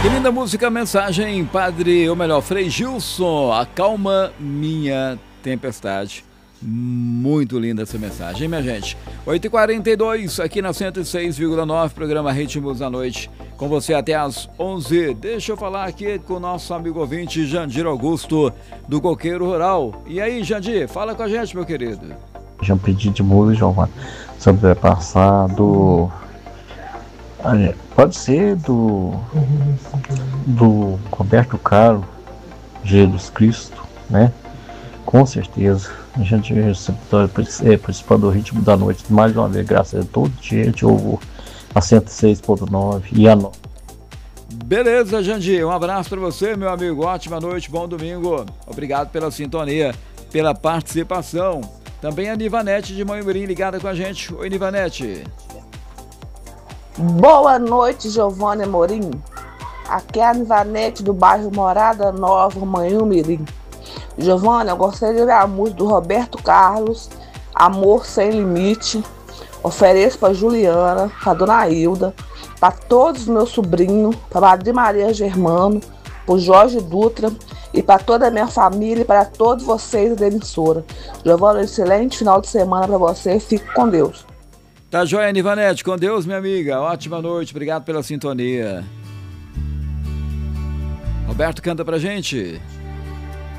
Que linda música, mensagem, padre, ou melhor, Frei Gilson, acalma minha tempestade. Muito linda essa mensagem, hein, minha gente? 8h42, aqui na 106,9, programa Ritmos da Noite, com você até às 11. Deixa eu falar aqui com o nosso amigo ouvinte, Jandir Augusto, do Coqueiro Rural. E aí, Jandir, fala com a gente, meu querido. Já pedi de música, Giovanni, sobre o passado. Pode ser do Roberto Carlos, Jesus Cristo, né? Com certeza. A gente participando do Ritmo da Noite mais uma vez, graças a todo dia a gente ouve a 106.9 e a 9. Beleza, Jandir, um abraço para você, meu amigo, ótima noite, bom domingo, obrigado pela sintonia, pela participação. Também a Nivanete de Manhumirim ligada com a gente. Oi, Nivanete. Boa noite, Giovanni Amorim. Aqui é a Nivanete do bairro Morada Nova, Manhumirim. Giovanni, eu gostaria de ver a música do Roberto Carlos, Amor Sem Limite. Ofereço para Juliana, para Dona Hilda, para todos os meus sobrinhos, para Madre Maria Germano, para o Jorge Dutra e para toda a minha família e para todos vocês da emissora. Giovanni, um excelente final de semana para você. Fique com Deus. Tá joia, Nivanete, com Deus, minha amiga. Ótima noite, obrigado pela sintonia. Roberto, canta pra gente.